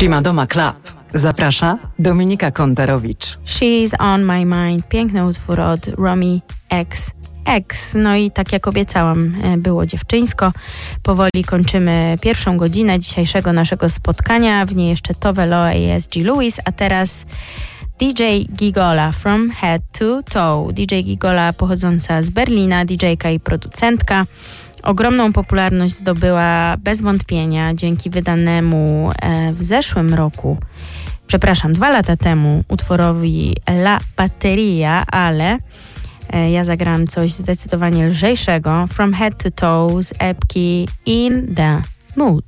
Primadoma Club. Zaprasza Dominika Kontarowicz. She's on my mind. Piękny utwór od Romy XX. No i tak jak obiecałam, było dziewczyńsko. Powoli kończymy pierwszą godzinę dzisiejszego naszego spotkania. W niej jeszcze Tove Lo i S.G. Lewis, a teraz DJ Gigola From Head to Toe. DJ Gigola pochodząca z Berlina, DJ-ka i producentka. Ogromną popularność zdobyła bez wątpienia dzięki wydanemu w zeszłym roku, 2 lata temu, utworowi La Batteria, ale ja zagrałam coś zdecydowanie lżejszego. From Head to Toe z epki In the Mood.